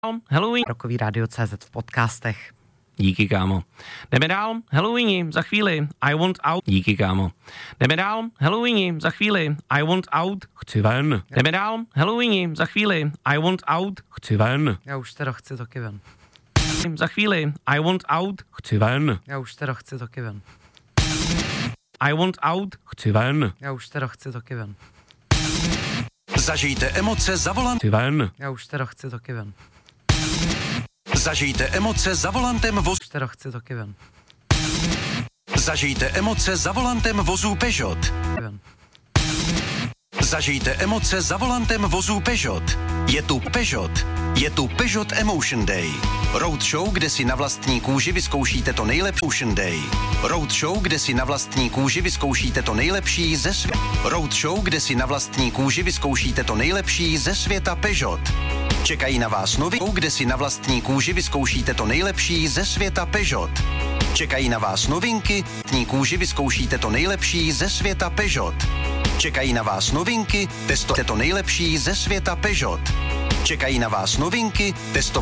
Halloween. Rokový Radio.cz v podcastech. Díky, kámo. Jdeme dál. Halloweeni, za chvíli. I want out. Díky, kámo. Jdeme dál. Halloweeni, za chvíli. I want out. Chci ven. Jdeme dál. Halloweeni, za chvíli. I want out. Chci ven. Já už teda chci taky ven. Za chvíli. I want out. Chci ven. Já už teda chci taky ven. I want out. Chci ven. Já už teda chci taky ven. Zažijte emoce za volantem. Chci ven. Já už teda chci taky ven. Zažijte emoce za volantem vozu. Už teda chci taky ven. Zažijte emoce za volantem vozů Peugeot. Ven. Zažijte emoce za volantem vozů Peugeot. Je tu Peugeot. Je tu Peugeot Emotion Day. Roadshow, kde si na vlastní kůži vyzkoušíte to nejlepší. Emotion Day. Roadshow, kde si na vlastní kůži vyzkoušíte to nejlepší ze světa. Roadshow, kde si na vlastní kůži vyzkoušíte to nejlepší ze světa Peugeot. Čekají na vás novinky, kde si na vlastní kůži vyzkoušíte to nejlepší ze světa Peugeot. Čekají na vás novinky, vlastní kůži vyzkoušíte to nejlepší ze světa Peugeot. Čekají na vás novinky, testujte to nejlepší ze světa Peugeot. Čekají na vás novinky,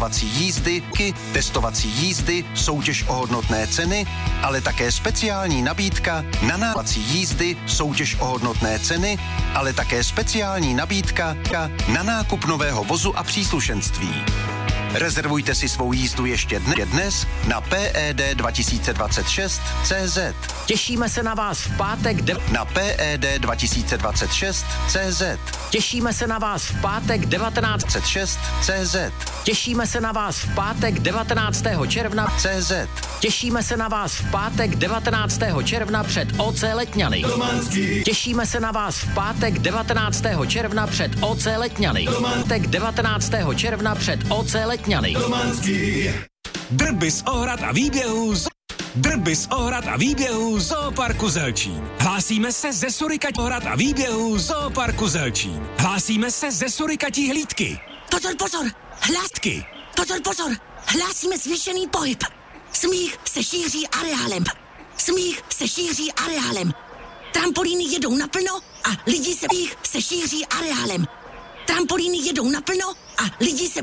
testovací jízdy, soutěž o hodnotné ceny, ale také speciální nabídka na návací jízdy, soutěž o hodnotné ceny, ale také speciální nabídka na nákup nového vozu a příslušenství. Rezervujte si svou jízdu ještě dnes na PED2026.cz. Těšíme se na vás v pátek Na PED2026.cz. Těšíme se na vás v pátek 26.cz. Těšíme se na vás v pátek 19. června. CZ. Těšíme se na vás v pátek 19. června před OC Letňany. Těšíme se na vás v pátek 19. června před OC Letňany. Pátek 19. června před OC Letňany. Drby z ohrad a výběhů Zooparku Zelčín. Hlásíme se ze surikatí ohrad a výběhů Zooparku Zelčín. Hlásíme se ze surikatí hlídky. Pozor, hlásky. Pozor, hlásíme zvýšený pohyb. Smích se šíří areálem. Trampolíny jedou naplno a lidi se šíří areálem. Trampolíny jedou naplno a lidi se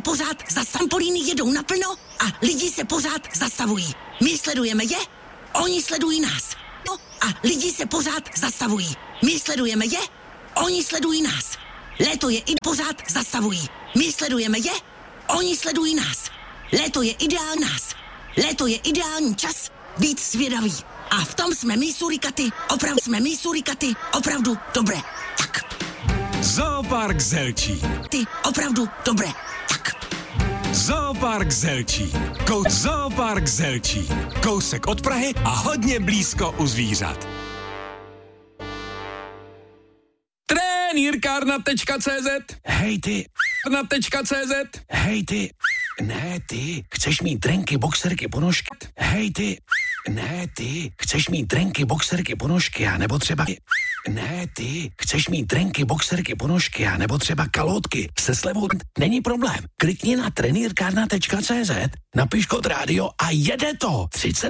pořád zastavují. My sledujeme je, oni sledují nás. A lidi se pořád zastavují. My sledujeme je, oni sledují nás. Léto je i pořád zastavují. My sledujeme je, oni sledují nás. Léto je ideální čas být zvědavý. A v tom jsme my surikaty opravdu dobré. Tak. Zoopark Zelčín. Opravdu dobré. Tak. Zoopark Zelčín. Zoopark Zelčín. Kousek od Prahy a hodně blízko u zvířat. Trenýrkárna.cz. Hej ty. Trenýrkárna.cz. Hej ty. Ne ty. Chceš mít drenky, boxerky, ponožky? Hej ty. Ne ty. Chceš mít drenky, boxerky, ponožky a nebo třeba... Ne ty. Chceš mít drenky, boxerky, ponožky a nebo třeba kalhotky se slevou? Není problém. Klikni na trenýrkárna.cz, napiš kód rádio a jede to.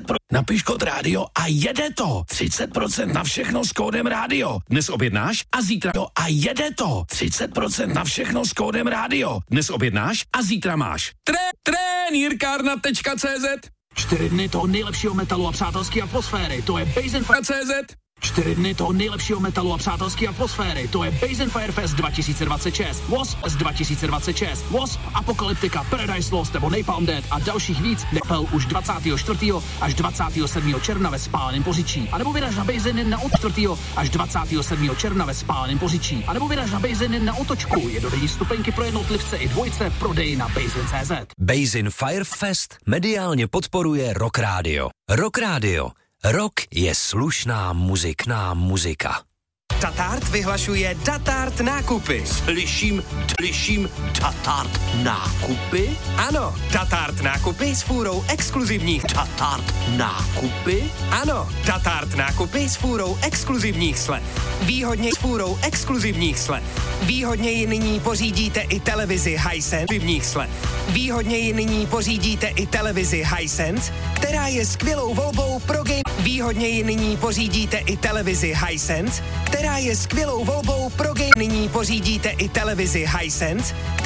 30% na všechno s kódem rádio. Dnes objednáš a zítra a jede to. 30% na všechno s kódem rádio. Dnes objednáš a zítra máš. Trenýrkárna.cz. 4 dny toho nejlepšího metalu a přátelské atmosféry. To je Base & CZ. 4 dny toho nejlepšího metalu a přátelské atmosféry. To je Base & Fire Fest 2026, Wasp 2026, Wasp, Apokalyptika, Paradise Lost nebo Napalm Death a dalších víc nepel už 24. až 27. června ve Spáleném Poříčí. A nebo vyraž na Base & na od 4. až 27. června ve Spáleném Poříčí. A nebo vyraž na Base & na Otočku. Jednodenní stupenky pro jednotlivce i dvojce, prodej na Base & CZ. Base & Fire Fest mediálně podporuje Rock Radio. Rock Radio. Rock je slušná muzika. Tatart vyhlašuje Tatart nákupy. Slyším Tatart nákupy? Ano, Tatart nákupy s fůrou exkluzivních. Tatart nákupy? Ano, Tatart nákupy s fůrou exkluzivních slev. Výhodněji nyní pořídíte i televizi Hisense, která je skvělou volbou pro game. Výhodněji nyní pořídíte i televizi Hisense, která je skvělou volbou pro game. Nyní pořídíte i televizi Hisense,